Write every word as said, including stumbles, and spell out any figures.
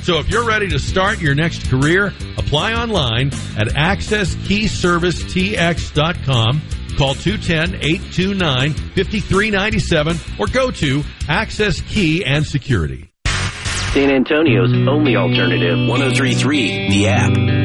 So if you're ready to start your next career, apply online at access key service t x dot com. Call two one zero, eight two nine, five three nine seven or go to Access Key and Security. San Antonio's only alternative. one oh three point three, The App.